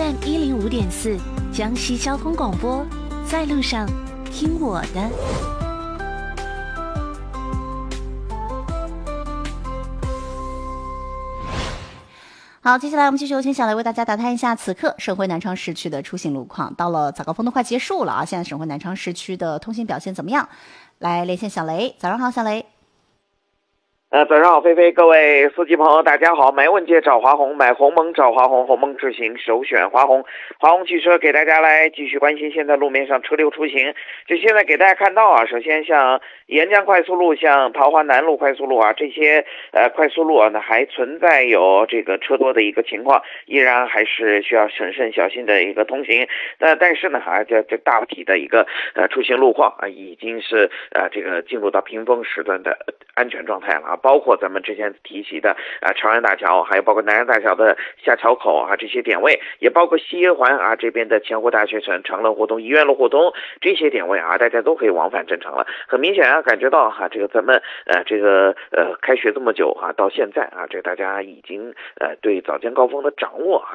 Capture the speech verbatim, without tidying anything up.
F M 一零五点四，江西交通广播，在路上听我的。好，接下来我们继续有请小雷为大家打探一下此刻省会南昌市区的出行路况。到了早高峰都快结束了啊，现在省会南昌市区的通行表现怎么样？来连线小雷，早上好，小雷。 呃，早上好，菲菲，各位司机朋友，大家好。买稳捷找华虹，买鸿蒙找华虹，鸿蒙智行首选华虹。华虹汽车给大家来继续关心现在路面上车流出行。就现在给大家看到啊，首先像沿江快速路、像桃花南路快速路啊，这些呃快速路啊，呢还存在有这个车多的一个情况，依然还是需要审慎小心的一个通行。那但是呢，啊，这这大体的一个呃出行路况啊，已经是呃这个进入到平峰时段的安全状态了啊。包括咱们之前提及的啊长安大桥，还有包括南安大桥的下桥口啊这些点位，也包括西一环啊这边的前湖大学城、长乐互通、医院路互通这些点位啊，大家都可以往返正常了。很明显啊，感觉到哈、啊、这个咱们呃这个呃开学这么久啊，到现在啊，这个大家已经呃对早间高峰的掌握啊